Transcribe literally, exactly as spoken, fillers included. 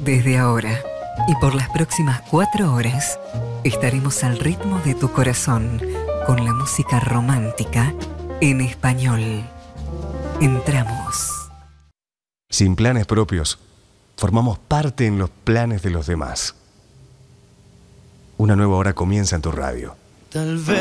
Desde ahora y por las próximas cuatro horas estaremos al ritmo de tu corazón con la música romántica en español. Entramos. Sin planes propios, formamos parte en los planes de los demás. Una nueva hora comienza en tu radio. Tal vez